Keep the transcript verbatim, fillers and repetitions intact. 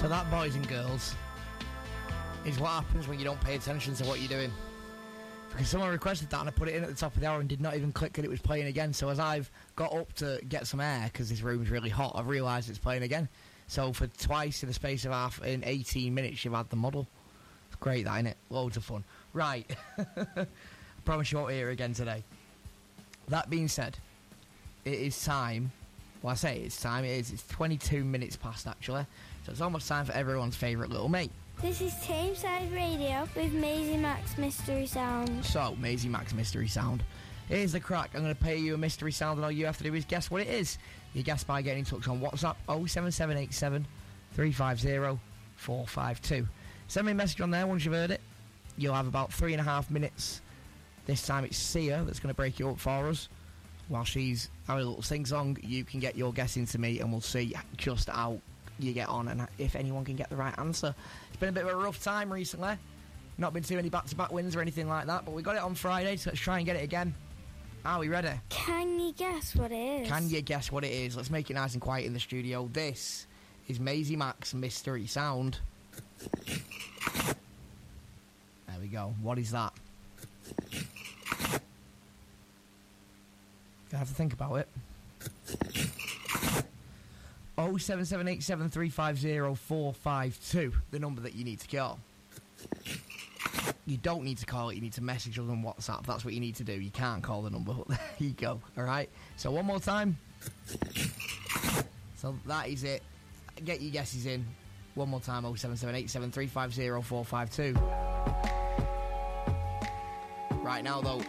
So that, boys and girls, is what happens when you don't pay attention to what you're doing. Because someone requested that and I put it in at the top of the hour and did not even click that it was playing again. So as I've got up to get some air, because this room's really hot, I've realised it's playing again. So for twice in the space of half, in eighteen minutes, you've had the model. It's great, that, isn't it? Loads of fun. Right. I promise you won't hear it again today. That being said, it is time. Well, I say it's time. It is. It's twenty-two minutes past, actually. So it's almost time for everyone's favourite little mate. This is Tameside Radio with Maisie Max Mystery Sound. So, Maisie Max Mystery Sound. Here's the crack. I'm going to play you a mystery sound and all you have to do is guess what it is. You guess by getting in touch on WhatsApp oh seven seven eight seven, three five zero, four five two. Send me a message on there once you've heard it. You'll have about three and a half minutes. This time it's Sia that's going to break it up for us. While she's having a little sing-song, you can get your guess into me and we'll see just how you get on and if anyone can get the right answer. It's been a bit of a rough time recently. Not been too many back-to-back wins or anything like that, but we got it on Friday, so let's try and get it again. Are we ready? Can you guess what it is? Can you guess what it is? Let's make it nice and quiet in the studio. This is Maisie Max Mystery Sound. There we go. What is that? You have to think about it. oh seven seven eight seven, three five zero, four five two, the number that you need to call. You don't need to call it, you need to message us on WhatsApp. That's what you need to do. You can't call the number. There you go. Alright? So one more time. So that is it. Get your guesses in. One more time, oh seven seven eight seven, three five zero, four five two. Right now, though,